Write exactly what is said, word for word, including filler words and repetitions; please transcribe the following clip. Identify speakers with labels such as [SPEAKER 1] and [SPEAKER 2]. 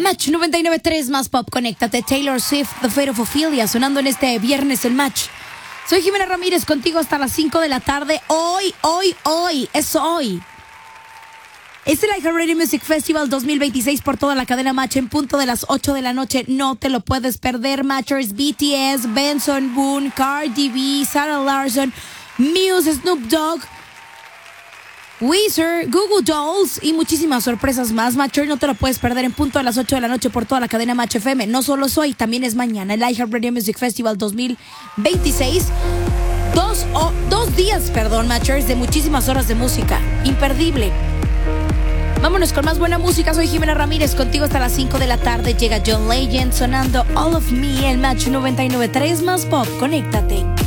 [SPEAKER 1] Match noventa y nueve punto tres más pop, conéctate. Taylor Swift, The Fate of Ophelia, sonando en este viernes el Match. Soy Jimena Ramírez, contigo hasta las cinco de la tarde. Hoy, hoy, hoy, es hoy. Es el iHeartRadio Music Festival dos mil veintiséis por toda la cadena Match en punto de las ocho de la noche. No te lo puedes perder. Matchers, B T S, Benson Boone, Cardi B, Sarah Larson, Muse, Snoop Dogg, Weezer, Google Dolls y muchísimas sorpresas más. Matcher, no te lo puedes perder en punto a las ocho de la noche por toda la cadena Match F M. No solo es hoy, también es mañana. El iHeartRadio Music Festival dos mil veintiséis. Dos, oh, dos días, perdón, Matchers, de muchísimas horas de música. Imperdible. Vámonos con más buena música. Soy Jimena Ramírez, contigo hasta las cinco de la tarde. Llega John Legend sonando All of Me, el Match noventa y nueve punto tres más pop. Conéctate.